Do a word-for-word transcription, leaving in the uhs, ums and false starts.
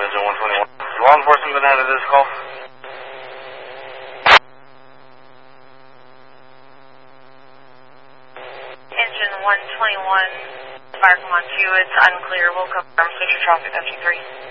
Engine one twenty-one. Law enforcement been out of this call? Engine one twenty-one, fire command two, it's unclear. We'll confirm Fisher Traffic F G three.